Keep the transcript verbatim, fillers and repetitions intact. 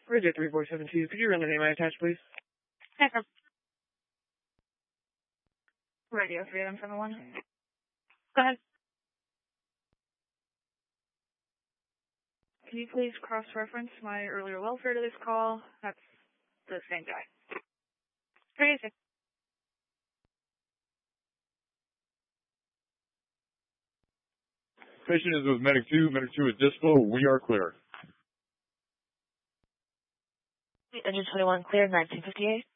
Radio three four seven two, could you run the name I attached, please? Echo. Radio three one seven one. Go ahead. Can you please cross-reference my earlier welfare to this call? That's the same guy. Crazy. Patient is with Medic two. Medic two is dispo. We are clear. Engine twenty-one clear, nineteen fifty-eight.